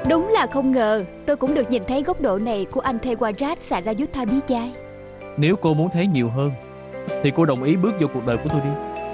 Đúng là không ngờ tôi cũng được nhìn thấy góc độ này của anh Thewarat Sarayuttha Pichai. Nếu cô muốn thấy nhiều hơn thì cô đồng ý bước vô cuộc đời của tôi đi.